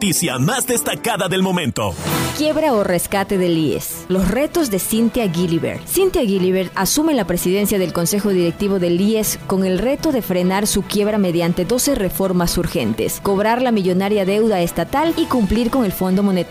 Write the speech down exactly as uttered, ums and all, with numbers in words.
noticia más destacada del momento. Quiebra o rescate del I E S. Los retos de Cynthia Gilibert. Cynthia Gilibert asume la presidencia del Consejo Directivo del I E S con el reto de frenar su quiebra mediante doce reformas urgentes, cobrar la millonaria deuda estatal y cumplir con el Fondo Monetario